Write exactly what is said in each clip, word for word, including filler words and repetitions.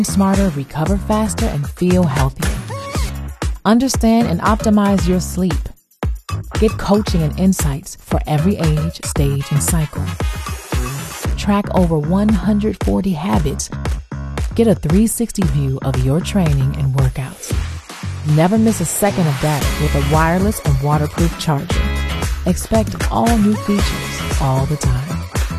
smarter, recover faster, and feel healthier. Understand and optimize your sleep. Get coaching and insights for every age, stage, and cycle. Track over one hundred forty habits. Get a three sixty view of your training and workouts. Never miss a second of data with a wireless and waterproof charger. Expect all new features all the time.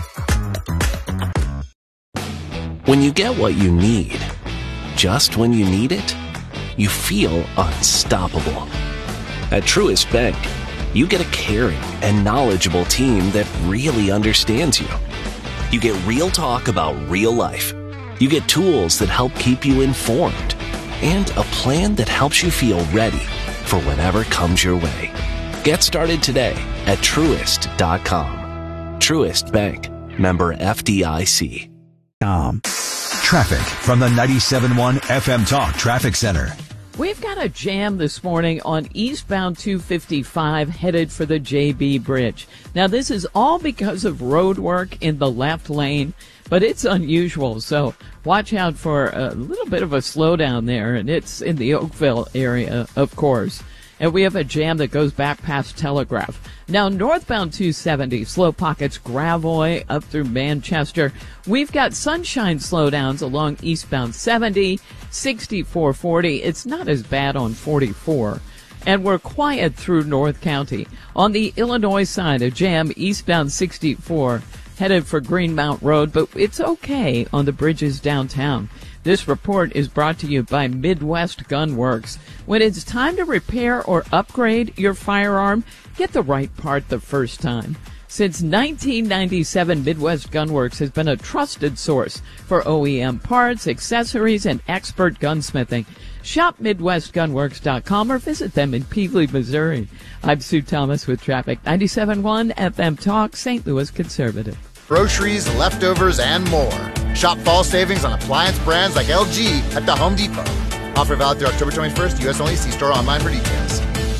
When you get what you need, just when you need it, you feel unstoppable. At Truist Bank, you get a caring and knowledgeable team that really understands you. You get real talk about real life. You get tools that help keep you informed and a plan that helps you feel ready for whatever comes your way. Get started today at Truist dot com. Truist Bank, member F D I C. Traffic from the ninety-seven point one F M Talk Traffic Center. We've got a jam this morning on eastbound two fifty-five headed for the J B Bridge. Now, this is all because of road work in the left lane, but it's unusual, so watch out for a little bit of a slowdown there, and it's in the Oakville area, of course. And we have a jam that goes back past Telegraph. Now, northbound two seventy, slow pockets Gravois up through Manchester. We've got sunshine slowdowns along eastbound seventy, sixty-four forty. It's not as bad on forty-four. And we're quiet through North County. On the Illinois side, a jam eastbound sixty-four, headed for Greenmount Road, but it's okay on the bridges downtown. This report is brought to you by Midwest Gun Works. When it's time to repair or upgrade your firearm, get the right part the first time. Since nineteen ninety-seven, Midwest Gun Works has been a trusted source for O E M parts, accessories, and expert gunsmithing. Shop Midwest Gun Works dot com or visit them in Peevely, Missouri. I'm Sue Thomas with Traffic. ninety-seven point one F M Talk, Saint Louis Conservative. Groceries, leftovers, and more. Shop fall savings on appliance brands like L G at the Home Depot. Offer valid through October twenty-first, U S only. See store online for details.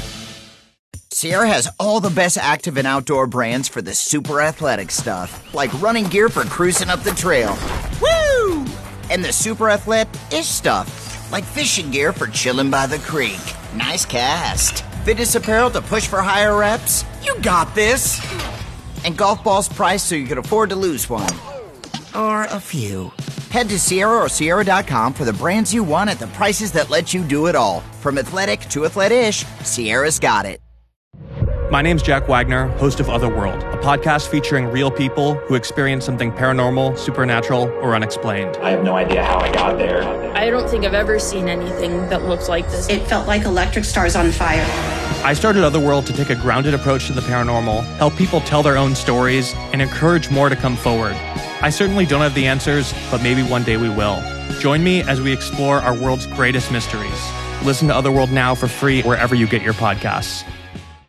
Sierra has all the best active and outdoor brands for the super athletic stuff, like running gear for cruising up the trail. Woo! And the super athletic-ish stuff, like fishing gear for chilling by the creek. Nice cast. Fitness apparel to push for higher reps. You got this. And golf balls priced so you can afford to lose one. Or a few. Head to Sierra or Sierra dot com for the brands you want at the prices that let you do it all. From athletic to athletic-ish, Sierra's got it. My name's Jack Wagner, host of Otherworld, a podcast featuring real people who experience something paranormal, supernatural, or unexplained. I have no idea how I got there. I don't think I've ever seen anything that looked like this. It felt like electric stars on fire. I started Otherworld to take a grounded approach to the paranormal, help people tell their own stories, and encourage more to come forward. I certainly don't have the answers, but maybe one day we will. Join me as we explore our world's greatest mysteries. Listen to Otherworld now for free wherever you get your podcasts.